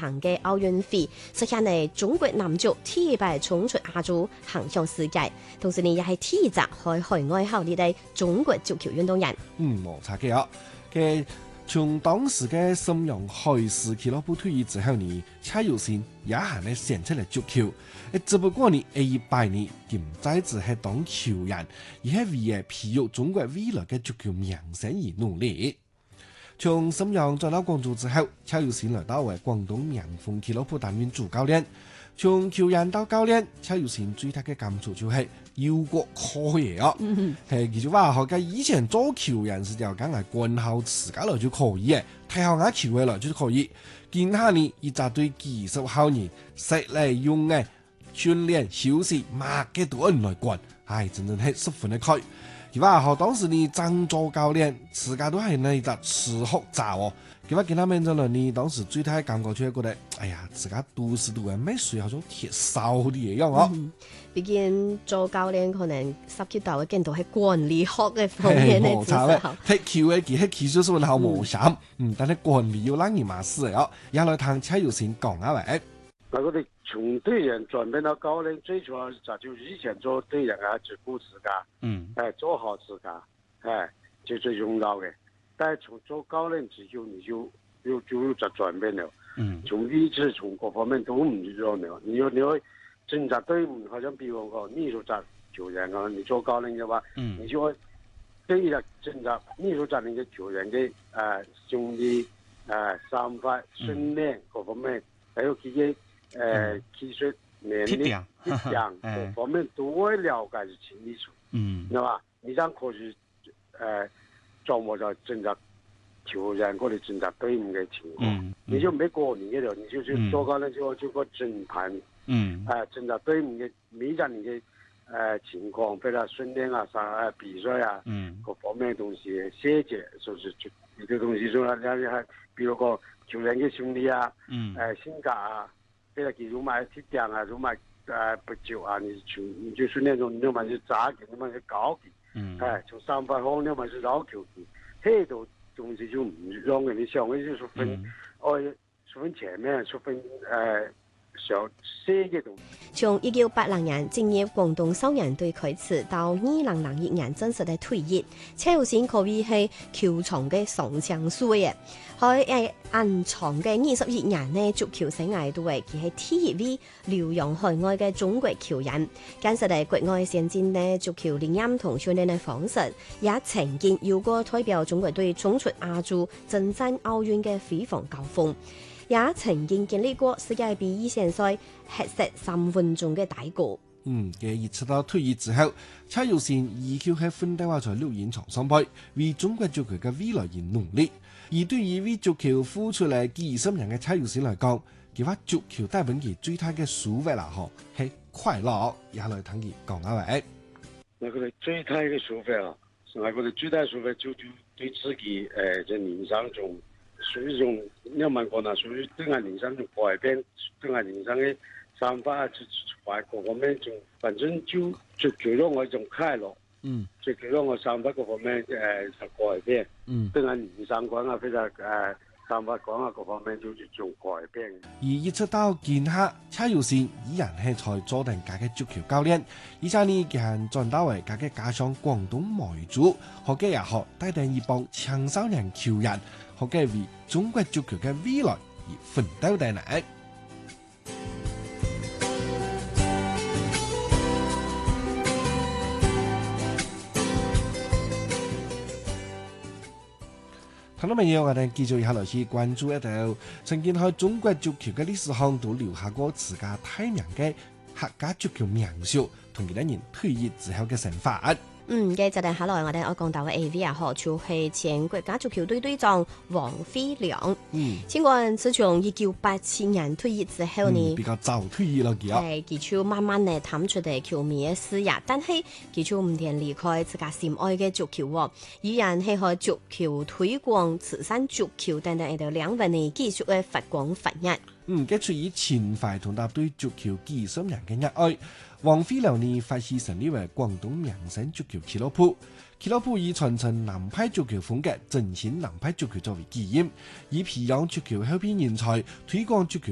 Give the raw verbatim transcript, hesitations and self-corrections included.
行嘅奧運會，實現嚟中國男足第一擺衝出亞洲，行向世界。同時呢，也係第一隻喺海外效力嘅中國足球運動員。 嗯，冇錯嘅哦。嘅從當時嘅瀋陽海事俱樂部退役之後呢，車友先也係咧選出嚟足球。誒，只不過呢，一百年佢唔再只係當球員，而係為咗培育中國未來嘅足球名聲而努力。從瀋陽轉到廣州之後，車友先來到為廣東명豐俱樂部擔任主教練。從球員到教練，車友先最大嘅感觸就係要國可嘢哦。係佢就話學嘅以前做球員時就梗係管好自家來就可以嘅，睇好啱球嘅來就可以。見下呢一紮對技術好人，食嚟用嘅訓練休息，乜嘅都按來管，係真正係十分的開。佢話學當時呢張做教練，自家都係呢一隻吃喝雜哦。佢話見他們咗啦，你當時最大感覺就係覺得，哎呀，自家讀書讀嘅咩水好像鐵燒啲嘢樣哦。 畢竟做教練可能涉及到嘅更多係管理學嘅方面嘅知識。 踢球嘅其實技術係好無相，嗯，但係管理要讓人馬事嘅哦。也來談車友先講下喂。 嗱，我哋從隊員轉變到教練，最主要就就以前做隊員啊，照顧自家，嗯，誒，做好自家，誒，就最重要嘅。但係從做教練之後，你就又就有咗轉變了。嗯，從理智，從各方面都唔一樣了。你要你要掙扎隊伍，好像比如講，你做責球員啊，你做教練嘅話，嗯，你就會對於掙扎，你做責任嘅球員嘅誒兄弟誒三法訓練各方面，還有佢嘅誒技術能力、力量各方面都會了解清楚。嗯，係嘛？你這樣可以誒。掌握咗掙扎球員嗰啲掙扎隊伍嘅情況，嗯嗯、你就沒過年嘅時候，你就去做個咧就就個整盤，嗯，誒掙扎隊伍嘅每一年嘅誒情況，譬如話訓練啊、啥啊、比賽啊，嗯，各方面嘅東西細節，就是就呢啲東西，就係你係，比如個球員嘅兄弟啊，嗯，誒性格啊，譬如佢如買鐵匠啊，如買誒不久啊，你就你就訓練中，你要麼就扎佢，你要麼就搞佢。嗯，係從三法方，你咪是繞球嘅，呢度東西就唔讓人哋上嘅就十分，哦，十分前面，十分誒小些嘅東西。 從一九八零年進入廣東少年隊開始，到二零零一年正式嘅退役，車友先可謂係球場嘅上將帥嘅。喺誒暗藏嘅二十一年呢，足球生涯都係佢係第一位留洋海外嘅中國球員，簡直係國外先進嘅足球練習同訓練嘅方式，也曾經有過代表中國隊衝出亞洲、征戰奧運嘅輝煌高峰，也曾經經歷過世界杯預選賽黑色三分鐘嘅大過。 嗯，嘅一直到退役之後，車友先依舊喺奮鬥在綠茵場上邊，為中國足球嘅未來而努力。而對於為足球付出嚟幾十年嘅車友先嚟講，佢話足球帶俾佢最大嘅收穫啦，嗬，係快樂。也來聽佢講下喂。 我覺得最大嘅收穫啊，我覺得最大收穫就就對自己誒，在人生中屬於一種，你有問過啦，屬於對我人生中改變，對我人生嘅想法，就懷各方面仲，反正就足球讓我一種快樂。嗯，最緊要我想法各方面誒實改變，嗯，對我人生觀啊，非常誒想法講啊各方面就做改變。 而一直到今下，車友先依然係在做定家嘅足球教練，而且呢佢轉到為家嘅家鄉廣東梅州，學嘅也學帶領一幫青少年球員，學嘅為中國足球嘅未來而奮鬥定嚟。睇到未有？我哋繼續下來去關注一條曾經喺中國足球嘅歷史上都留下過自家大名嘅客家足球名宿，同其他人退役之後嘅成法。 嗯，嘅就係下來我哋我講到嘅 A V 啊，何就係前國家足球隊隊長王飛良。嗯，前個人自從一九八七年退役之後呢， 嗯、比較早退役咯，佢啊， 係佢就慢慢咧探出嚟球迷嘅視野，但係佢就唔願離開自家心愛嘅足球喎，依然係喺足球推廣、慈善足球等等喺度兩份嘅繼續嘅發光發熱。 嗯，佢出於情懷同搭對足球幾十年嘅熱愛，王飛良呢發起成立為廣東名聲足球俱樂部。俱樂部以傳承南派足球風格、振興南派足球作為基因，以培養足球後備人才、推廣足球